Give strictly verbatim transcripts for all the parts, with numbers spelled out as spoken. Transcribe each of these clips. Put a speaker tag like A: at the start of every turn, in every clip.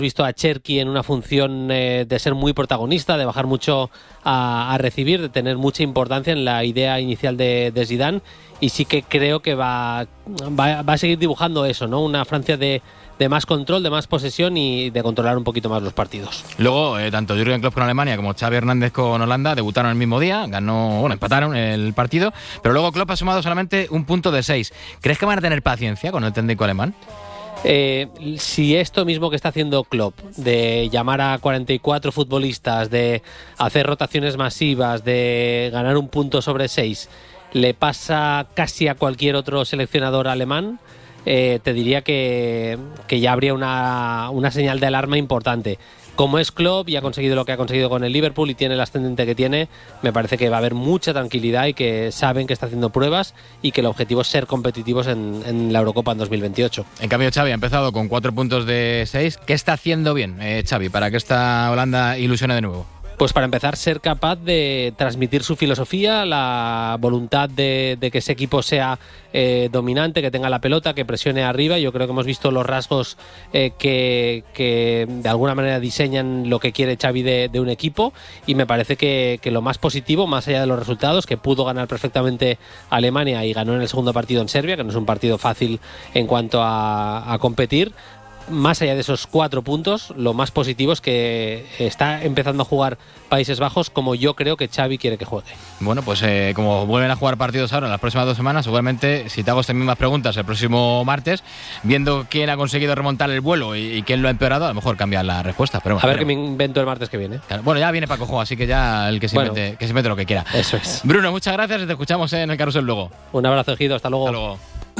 A: visto a Cherki en una función eh, de ser muy protagonista, de bajar mucho a, a recibir, de tener mucha importancia en la idea inicial de, de Zidane, y sí que creo que va, va, va a seguir dibujando eso, ¿no? Una Francia de, de más control, de más posesión y de controlar un poquito más los partidos.
B: Luego, eh, tanto Jürgen Klopp con Alemania como Xavi Hernández con Holanda debutaron el mismo día, ganó, bueno, empataron el partido, pero luego Klopp ha sumado solamente un punto de seis. ¿Crees que van a tener paciencia con el técnico alemán?
A: Eh, si esto mismo que está haciendo Klopp, de llamar a cuarenta y cuatro futbolistas, de hacer rotaciones masivas, de ganar un punto sobre seis, le pasa casi a cualquier otro seleccionador alemán, eh, te diría que, que ya habría una, una señal de alarma importante. Como es Klopp y ha conseguido lo que ha conseguido con el Liverpool y tiene el ascendente que tiene, me parece que va a haber mucha tranquilidad y que saben que está haciendo pruebas y que el objetivo es ser competitivos en, en la Eurocopa en dos mil veintiocho.
B: En cambio, Xavi ha empezado con cuatro puntos de seis. ¿Qué está haciendo bien eh, Xavi para que esta Holanda ilusione de nuevo?
A: Pues para empezar, ser capaz de transmitir su filosofía, la voluntad de, de que ese equipo sea eh, dominante, que tenga la pelota, que presione arriba. Yo creo que hemos visto los rasgos eh, que, que de alguna manera diseñan lo que quiere Xavi de, de un equipo, y me parece que, que lo más positivo, más allá de los resultados, que pudo ganar perfectamente a Alemania y ganó en el segundo partido en Serbia, que no es un partido fácil en cuanto a, a competir. Más allá de esos cuatro puntos, lo más positivo es que está empezando a jugar Países Bajos como yo creo que Xavi quiere que juegue.
B: Bueno, pues eh, como vuelven a jugar partidos ahora en las próximas dos semanas, seguramente si te hago estas mismas preguntas el próximo martes, viendo quién ha conseguido remontar el vuelo y, y quién lo ha empeorado, a lo mejor cambia la respuesta. Pero bueno,
A: a ver
B: pero,
A: qué me invento el martes que viene.
B: Claro, bueno, ya viene Paco Juego, así que ya el que se, bueno, invente, que se invente lo que quiera.
A: Eso es.
B: Bruno, muchas gracias y te escuchamos en el Carrusel luego.
A: Un abrazo, Ejido, hasta luego.
B: Hasta luego.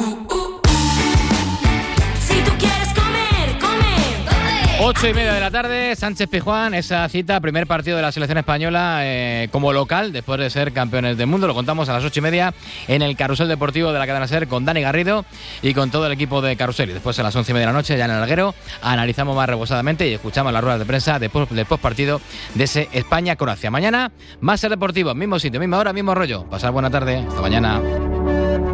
B: Ocho y media de la tarde, Sánchez-Pizjuán, esa cita, primer partido de la selección española eh, como local, después de ser campeones del mundo. Lo contamos a las ocho y media en el Carrusel Deportivo de la cadena SER con Dani Garrido y con todo el equipo de Carrusel. Y después a las once y media de la noche, ya en el Alguero, analizamos más reposadamente y escuchamos las ruedas de prensa después del postpartido de ese España-Croacia. Mañana, más SER Deportivo, mismo sitio, misma hora, mismo rollo. Pasar buena tarde, hasta mañana.